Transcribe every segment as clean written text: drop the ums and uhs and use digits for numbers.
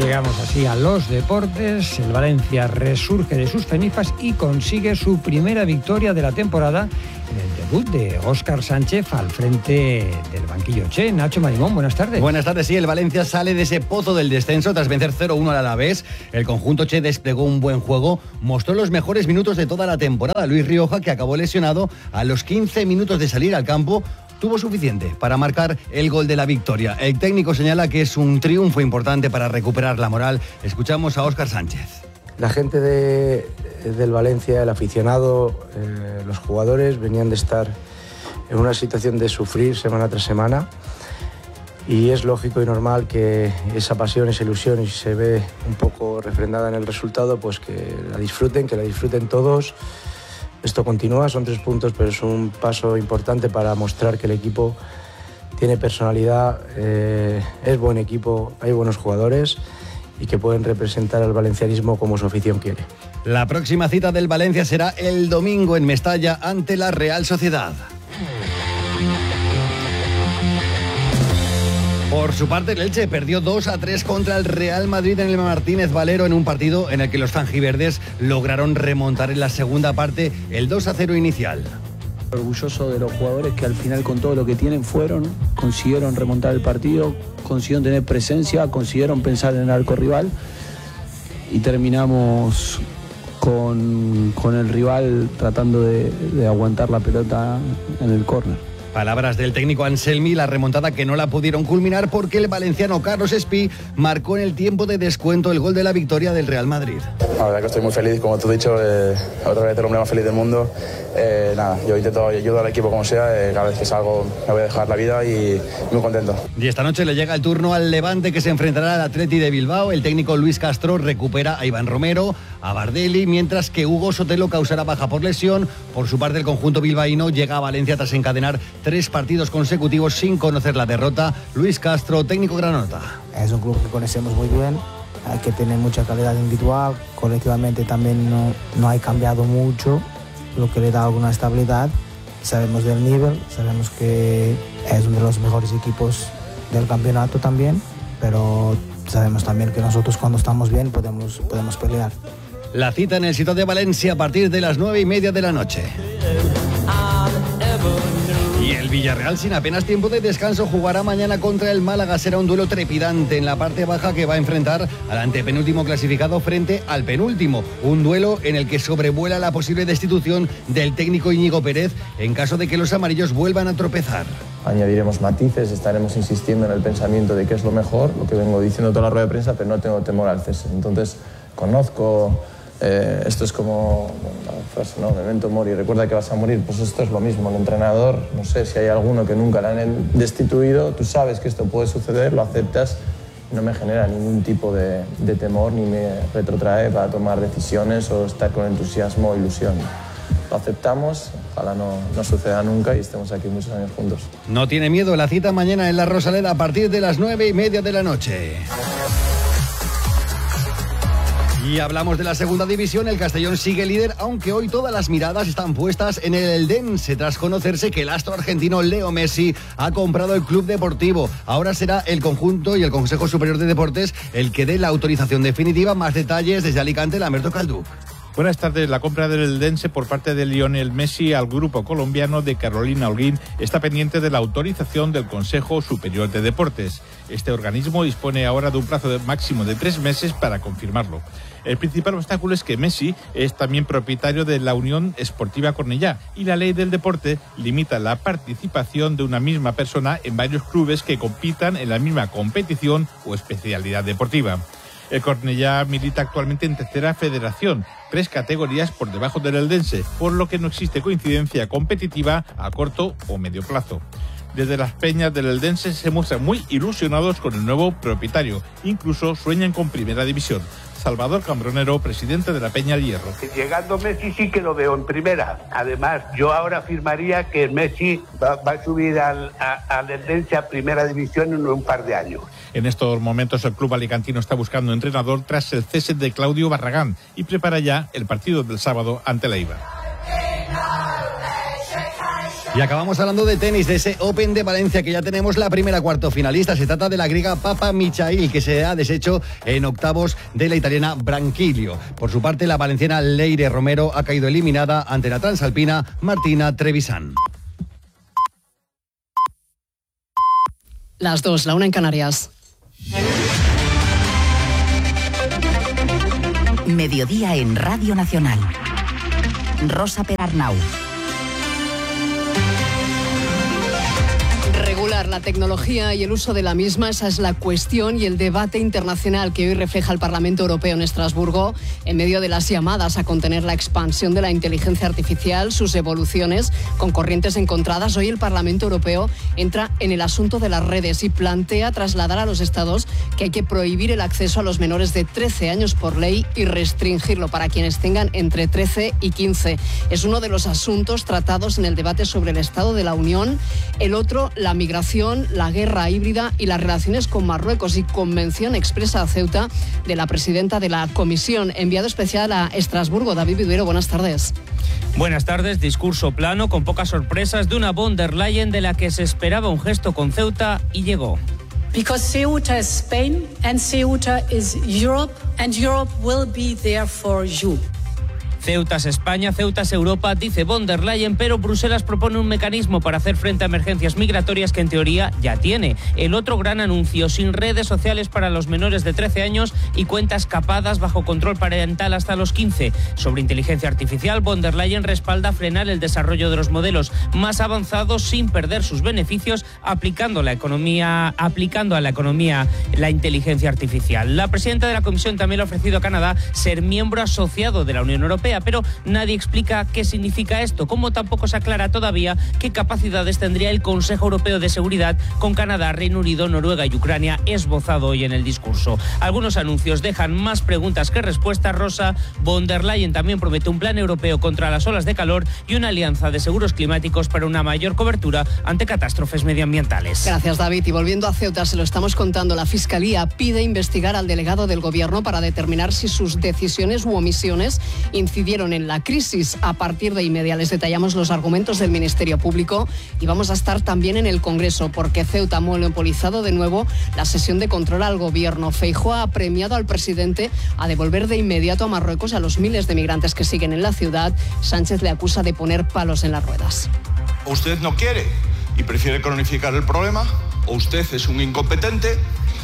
Llegamos así a los deportes. El Valencia resurge de sus cenizas y consigue su primera victoria de la temporada en el debut de Óscar Sánchez al frente del banquillo Che. Nacho Marimón, buenas tardes. Buenas tardes, sí, el Valencia sale de ese pozo del descenso tras vencer 0-1 al Alavés. El conjunto Che desplegó un buen juego, mostró los mejores minutos de toda la temporada. Luis Rioja, que acabó lesionado, a los 15 minutos de salir al campo, tuvo suficiente para marcar el gol de la victoria. El técnico señala que es un triunfo importante para recuperar la moral. Escuchamos a Óscar Sánchez. La gente del Valencia, el aficionado, los jugadores venían de estar en una situación de sufrir semana tras semana y es lógico y normal que esa pasión, esa ilusión, y si se ve un poco refrendada en el resultado, pues que la disfruten todos. Esto continúa, son 3 puntos, pero es un paso importante para mostrar que el equipo tiene personalidad, es buen equipo, hay buenos jugadores y que pueden representar al valencianismo como su afición quiere. La próxima cita del Valencia será el domingo en Mestalla ante la Real Sociedad. Por su parte, el Elche perdió 2-3 contra el Real Madrid en el Martínez Valero en un partido en el que los franjiverdes lograron remontar en la segunda parte el 2-0 inicial. Orgulloso de los jugadores que al final, con todo lo que tienen, consiguieron remontar el partido, consiguieron tener presencia, consiguieron pensar en el arco rival y terminamos con el rival tratando de aguantar la pelota en el córner. Palabras del técnico Anselmi, la remontada que no la pudieron culminar porque el valenciano Carlos Espí marcó en el tiempo de descuento el gol de la victoria del Real Madrid. La verdad que estoy muy feliz, como tú has dicho, otra vez el hombre más feliz del mundo. Yo intento ayudar al equipo como sea, cada vez que salgo me voy a dejar la vida y muy contento. Y esta noche le llega el turno al Levante, que se enfrentará al Atleti de Bilbao. El técnico Luis Castro recupera a Iván Romero, a Bardelli, mientras que Hugo Sotelo causará baja por lesión. Por su parte, el conjunto bilbaíno llega a Valencia tras encadenar 3 partidos consecutivos sin conocer la derrota. Luis Castro, técnico granota. Es un club que conocemos muy bien, hay que tener mucha calidad individual, colectivamente también no ha cambiado mucho, lo que le da alguna estabilidad. Sabemos del nivel, sabemos que es uno de los mejores equipos del campeonato también, pero sabemos también que nosotros cuando estamos bien podemos pelear. La cita en el Ciutat de Valencia a partir de las 9:30 de la noche. Y el Villarreal, sin apenas tiempo de descanso, jugará mañana contra el Málaga. Será un duelo trepidante en la parte baja que va a enfrentar al antepenúltimo clasificado frente al penúltimo. Un duelo en el que sobrevuela la posible destitución del técnico Íñigo Pérez en caso de que los amarillos vuelvan a tropezar. Añadiremos matices, estaremos insistiendo en el pensamiento de qué es lo mejor, lo que vengo diciendo toda la rueda de prensa, pero no tengo temor al cese. Entonces, conozco... esto es como una frase, ¿no? Memento mori, recuerda que vas a morir. Pues esto es lo mismo. El entrenador, no sé si hay alguno que nunca le han destituido, tú sabes que esto puede suceder, lo aceptas, no me genera ningún tipo de temor ni me retrotrae para tomar decisiones o estar con entusiasmo o ilusión. Lo aceptamos, ojalá no suceda nunca y estemos aquí muchos años juntos. No tiene miedo, la cita mañana en la Rosaleda a partir de las 9:30 de la noche. Y hablamos de la segunda división. El Castellón sigue líder, aunque hoy todas las miradas están puestas en el Eldense, tras conocerse que el astro argentino Leo Messi ha comprado el club deportivo. Ahora será el conjunto y el Consejo Superior de Deportes el que dé la autorización definitiva. Más detalles desde Alicante, Lamberto Calduc. Buenas tardes. La compra del Eldense por parte de Lionel Messi al grupo colombiano de Carolina Holguín está pendiente de la autorización del Consejo Superior de Deportes. Este organismo dispone ahora de un plazo máximo de 3 meses para confirmarlo. El principal obstáculo es que Messi es también propietario de la Unión Esportiva Cornellá y la ley del deporte limita la participación de una misma persona en varios clubes que compitan en la misma competición o especialidad deportiva. El Cornellá milita actualmente en tercera federación, 3 categorías por debajo del Eldense, por lo que no existe coincidencia competitiva a corto o medio plazo. Desde las peñas del Eldense se muestran muy ilusionados con el nuevo propietario, incluso sueñan con primera división. Salvador Cambronero, presidente de la Peña El Hierro. Llegando Messi sí que lo veo en primera. Además, yo ahora afirmaría que Messi va a subir al Eldense a primera división en un par de años. En estos momentos el club alicantino está buscando entrenador tras el cese de Claudio Barragán y prepara ya el partido del sábado ante la Eibar. Y acabamos hablando de tenis, de ese Open de Valencia, que ya tenemos la primera cuartofinalista. Se trata de la griega Papa Michail, que se ha deshecho en octavos de la italiana Branquillo. Por su parte, la valenciana Leire Romero ha caído eliminada ante la transalpina Martina Trevisan. Las 2, la 1 en Canarias. Mediodía en Radio Nacional. Rosa Perarnau. Regular la tecnología y el uso de la misma, esa es la cuestión y el debate internacional que hoy refleja el Parlamento Europeo en Estrasburgo en medio de las llamadas a contener la expansión de la inteligencia artificial, sus evoluciones con corrientes encontradas. Hoy el Parlamento Europeo entra en el asunto de las redes y plantea trasladar a los estados que hay que prohibir el acceso a los menores de 13 años por ley y restringirlo para quienes tengan entre 13 y 15. Es uno de los asuntos tratados en el debate sobre el Estado de la Unión. El otro, la migración, la guerra híbrida y las relaciones con Marruecos, y convención expresa a Ceuta de la presidenta de la Comisión. Enviado especial a Estrasburgo, David Viduero, buenas tardes. Buenas tardes. Discurso plano con pocas sorpresas de una von der Leyen de la que se esperaba un gesto con Ceuta y llegó. Because Ceuta is Spain and Ceuta is Europe and Europe will be there for you. Ceuta es España, Ceuta es Europa, dice von der Leyen, pero Bruselas propone un mecanismo para hacer frente a emergencias migratorias que en teoría ya tiene. El otro gran anuncio, sin redes sociales para los menores de 13 años y cuentas capadas bajo control parental hasta los 15. Sobre inteligencia artificial, von der Leyen respalda frenar el desarrollo de los modelos más avanzados sin perder sus beneficios, aplicando a la economía la inteligencia artificial. La presidenta de la Comisión también le ha ofrecido a Canadá ser miembro asociado de la Unión Europea, pero nadie explica qué significa esto, como tampoco se aclara todavía qué capacidades tendría el Consejo Europeo de Seguridad con Canadá, Reino Unido, Noruega y Ucrania, esbozado hoy en el discurso. Algunos anuncios dejan más preguntas que respuestas. Rosa, von der Leyen también promete un plan europeo contra las olas de calor y una alianza de seguros climáticos para una mayor cobertura ante catástrofes medioambientales. Gracias, David. Y volviendo a Ceuta, se lo estamos contando, la Fiscalía pide investigar al delegado del Gobierno para determinar si sus decisiones u omisiones incidieron en la crisis. A partir de inmediato les detallamos los argumentos del Ministerio Público y vamos a estar también en el Congreso porque Ceuta ha monopolizado de nuevo la sesión de control al Gobierno. Feijóo ha premiado al presidente a devolver de inmediato a Marruecos a los miles de migrantes que siguen en la ciudad. Sánchez le acusa de poner palos en las ruedas. O usted no quiere y prefiere cronificar el problema, o usted es un incompetente,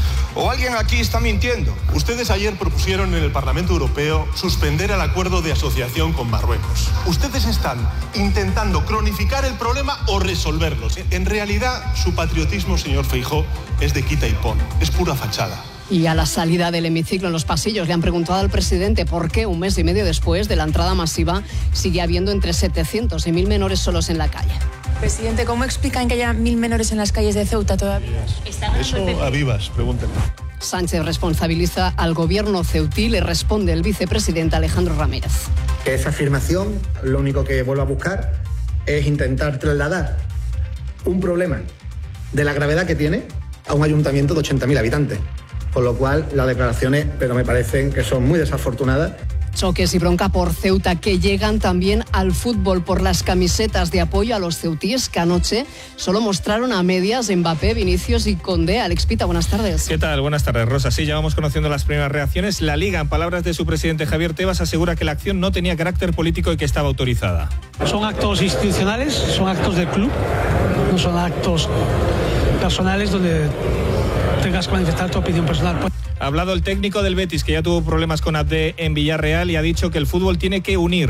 o alguien aquí está mintiendo. Ustedes ayer propusieron en el Parlamento Europeo suspender el acuerdo de asociación con Marruecos. Ustedes están intentando cronificar el problema o resolverlo. En realidad, su patriotismo, señor Feijóo, es de quita y pon, es pura fachada. Y a la salida del hemiciclo en los pasillos le han preguntado al presidente por qué un mes y medio después de la entrada masiva sigue habiendo entre 700 y 1.000 menores solos en la calle. Presidente, ¿cómo explican que haya 1.000 menores en las calles de Ceuta todavía? Eso a vivas, pregúntenle. Sánchez responsabiliza al gobierno ceutí, le responde el vicepresidente Alejandro Ramírez. Esa afirmación lo único que vuelvo a buscar es intentar trasladar un problema de la gravedad que tiene a un ayuntamiento de 80.000 habitantes. Con lo cual, las declaraciones, pero me parecen que son muy desafortunadas. Choques y bronca por Ceuta que llegan también al fútbol por las camisetas de apoyo a los ceutíes que anoche solo mostraron a medias Mbappé, Vinicius y Condé. Alex Pita, buenas tardes. ¿Qué tal? Buenas tardes, Rosa. Sí, ya vamos conociendo las primeras reacciones. La Liga, en palabras de su presidente Javier Tebas, asegura que la acción no tenía carácter político y que estaba autorizada. Son actos institucionales, son actos del club, no son actos personales donde tengas que manifestar tu opinión personal. Ha hablado el técnico del Betis, que ya tuvo problemas con Abde en Villarreal, y ha dicho que el fútbol tiene que unir.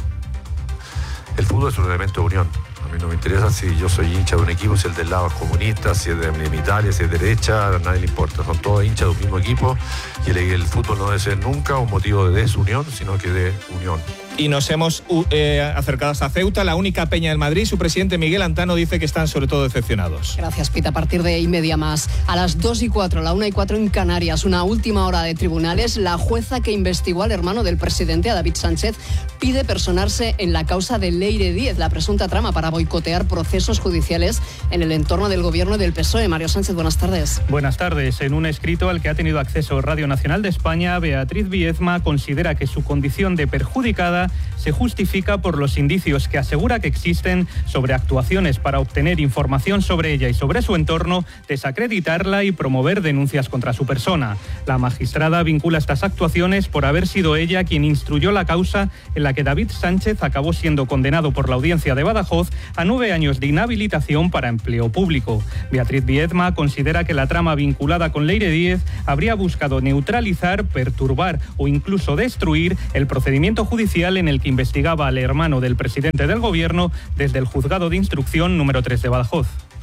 El fútbol es un elemento de unión. A mí no me interesa si yo soy hincha de un equipo, si el del lado es comunista, si es de Italia, si es de derecha, a nadie le importa. Son todos hinchas de un mismo equipo y el fútbol no debe ser nunca un motivo de desunión, sino que de unión. Y nos hemos acercado hasta Ceuta, la única peña del Madrid. Su presidente Miguel Antano dice que están sobre todo decepcionados. Gracias, Pita. A partir de media más. A las 2:04, la 1:04 en Canarias, una última hora de tribunales. La jueza que investigó al hermano del presidente, a David Sánchez, pide personarse en la causa de Leire Díez, la presunta trama para boicotear procesos judiciales en el entorno del gobierno del PSOE. Mario Sánchez, buenas tardes. Buenas tardes. En un escrito al que ha tenido acceso Radio Nacional de España, Beatriz Viezma considera que su condición de perjudicada Balenciaga se justifica por los indicios que asegura que existen sobre actuaciones para obtener información sobre ella y sobre su entorno, desacreditarla y promover denuncias contra su persona. La magistrada vincula estas actuaciones por haber sido ella quien instruyó la causa en la que David Sánchez acabó siendo condenado por la Audiencia de Badajoz a 9 años de inhabilitación para empleo público. Beatriz Viedma considera que la trama vinculada con Leire Díez habría buscado neutralizar, perturbar o incluso destruir el procedimiento judicial en el que investigaba al hermano del presidente del Gobierno desde el Juzgado de Instrucción número 3 de Badajoz.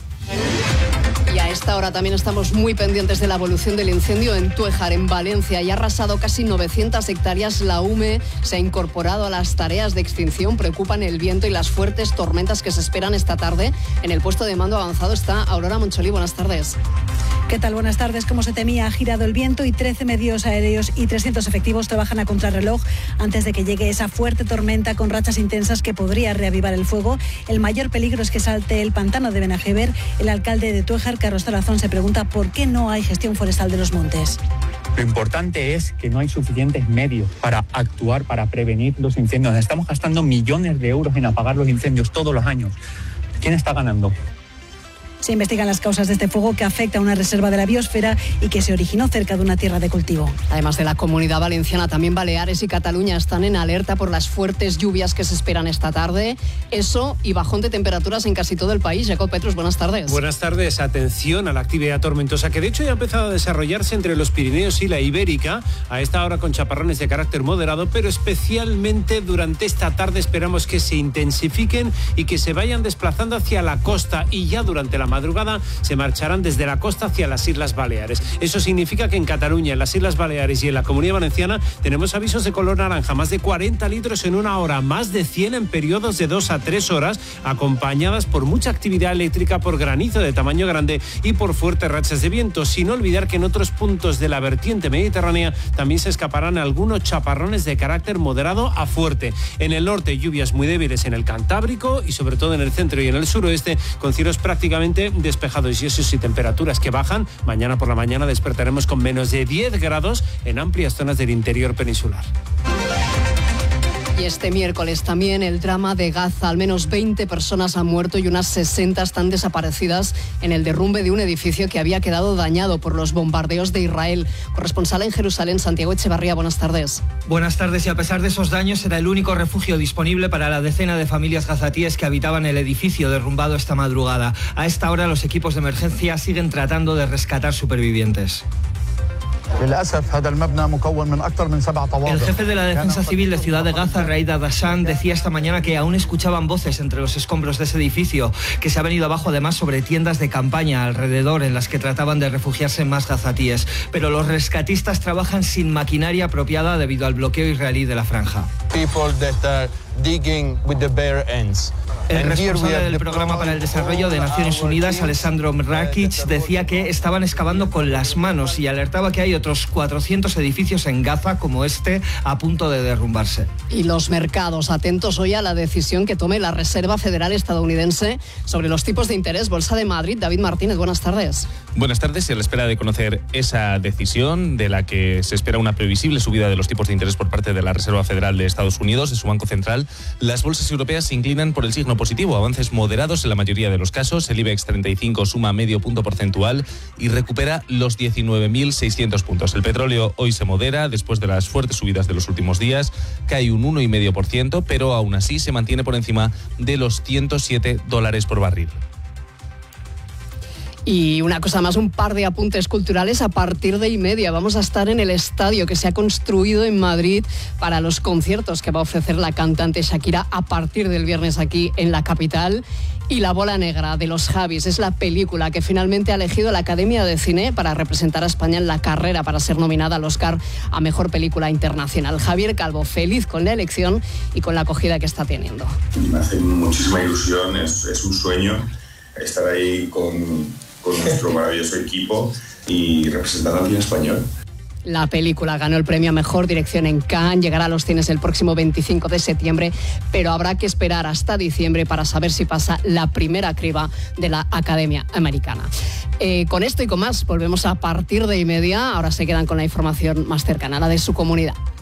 Y a esta hora también estamos muy pendientes de la evolución del incendio en Tuéjar, en Valencia. Y ha arrasado casi 900 hectáreas. La UME se ha incorporado a las tareas de extinción. Preocupan el viento y las fuertes tormentas que se esperan esta tarde. En el puesto de mando avanzado está Aurora Moncholí. Buenas tardes. ¿Qué tal? Buenas tardes. Como se temía, ha girado el viento y 13 medios aéreos y 300 efectivos trabajan a contrarreloj antes de que llegue esa fuerte tormenta con rachas intensas que podría reavivar el fuego. El mayor peligro es que salte el pantano de Benajever. El alcalde de Tuéjar, Carlos Tarazón, se pregunta por qué no hay gestión forestal de los montes. Lo importante es que no hay suficientes medios para actuar, para prevenir los incendios. Estamos gastando millones de euros en apagar los incendios todos los años. ¿Quién está ganando? Se investigan las causas de este fuego que afecta a una reserva de la biosfera y que se originó cerca de una tierra de cultivo. Además de la Comunidad Valenciana, también Baleares y Cataluña están en alerta por las fuertes lluvias que se esperan esta tarde. Eso y bajón de temperaturas en casi todo el país. Jacob Petrus, buenas tardes. Buenas tardes. Atención a la actividad tormentosa que de hecho ya ha empezado a desarrollarse entre los Pirineos y la Ibérica. A esta hora con chaparrones de carácter moderado, pero especialmente durante esta tarde esperamos que se intensifiquen y que se vayan desplazando hacia la costa, y ya durante la madrugada se marcharán desde la costa hacia las Islas Baleares. Eso significa que en Cataluña, en las Islas Baleares y en la Comunidad Valenciana tenemos avisos de color naranja, más de 40 litros en una hora, más de 100 en periodos de 2 a 3 horas, acompañadas por mucha actividad eléctrica, por granizo de tamaño grande y por fuertes rachas de viento, sin olvidar que en otros puntos de la vertiente mediterránea también se escaparán algunos chaparrones de carácter moderado a fuerte. En el norte, lluvias muy débiles en el Cantábrico y sobre todo en el centro y en el suroeste, con cielos prácticamente despejados, y eso sí, temperaturas que bajan. Mañana por la mañana despertaremos con menos de 10 grados en amplias zonas del interior peninsular. Y este miércoles también el drama de Gaza. Al menos 20 personas han muerto y unas 60 están desaparecidas en el derrumbe de un edificio que había quedado dañado por los bombardeos de Israel. Corresponsal en Jerusalén, Santiago Echevarría, buenas tardes. Buenas tardes. Y a pesar de esos daños, era el único refugio disponible para la decena de familias gazatíes que habitaban el edificio derrumbado esta madrugada. A esta hora los equipos de emergencia siguen tratando de rescatar supervivientes. El jefe de la Defensa Civil de Ciudad de Gaza, Raid Adashan, decía esta mañana que aún escuchaban voces entre los escombros de ese edificio, que se ha venido abajo además sobre tiendas de campaña alrededor en las que trataban de refugiarse más gazatíes. Pero los rescatistas trabajan sin maquinaria apropiada debido al bloqueo israelí de la franja. El responsable del Programa para el Desarrollo de Naciones Unidas, Alessandro Mrakic, decía que estaban excavando con las manos y alertaba que hay otros 400 edificios en Gaza como este a punto de derrumbarse. Y los mercados, atentos hoy a la decisión que tome la Reserva Federal estadounidense sobre los tipos de interés. Bolsa de Madrid, David Martínez, buenas tardes. Buenas tardes. Y a la espera de conocer esa decisión, de la que se espera una previsible subida de los tipos de interés por parte de la Reserva Federal de Estados Unidos, de su Banco Central, las bolsas europeas se inclinan por el signo positivo, avances moderados en la mayoría de los casos. El IBEX 35 suma medio punto porcentual y recupera los 19.600 puntos. El petróleo hoy se modera después de las fuertes subidas de los últimos días, cae un 1,5%, pero aún así se mantiene por encima de los $107 por barril. Y una cosa más, un par de apuntes culturales. A partir de 1:30 vamos a estar en el estadio que se ha construido en Madrid para los conciertos que va a ofrecer la cantante Shakira a partir del viernes aquí en la capital. Y La bola negra de los Javis es la película que finalmente ha elegido la Academia de Cine para representar a España en la carrera para ser nominada al Oscar a Mejor Película Internacional. Javier Calvo, feliz con la elección y con la acogida que está teniendo. Me hace muchísima ilusión, es un sueño estar ahí con nuestro maravilloso equipo y representando al cine español. La película ganó el premio a Mejor Dirección en Cannes, llegará a los cines el próximo 25 de septiembre, pero habrá que esperar hasta diciembre para saber si pasa la primera criba de la Academia Americana. Con esto y con más, volvemos a partir de 1:30. Ahora se quedan con la información más cercana, la de su comunidad.